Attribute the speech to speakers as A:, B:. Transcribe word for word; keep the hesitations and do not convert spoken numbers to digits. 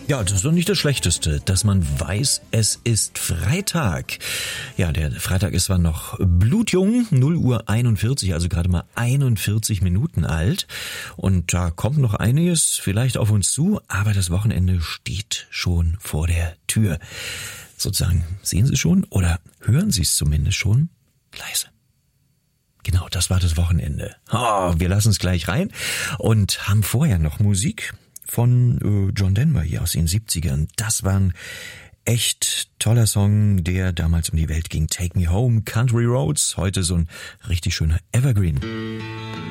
A: Ja, das ist doch nicht das Schlechteste, dass man weiß, es ist Freitag. Ja, der Freitag ist zwar noch blutjung, null Uhr einundvierzig, also gerade mal einundvierzig Minuten alt. Und da kommt noch einiges vielleicht auf uns zu, aber das Wochenende steht schon vor der Tür. Sozusagen, sehen Sie schon oder hören Sie es zumindest schon? Leise. Genau, das war das Wochenende. Oh, wir lassen es gleich rein und haben vorher noch Musik von äh, John Denver hier aus den siebzigern. Das war ein echt toller Song, der damals um die Welt ging. Take Me Home, Country Roads, heute so ein richtig schöner Evergreen.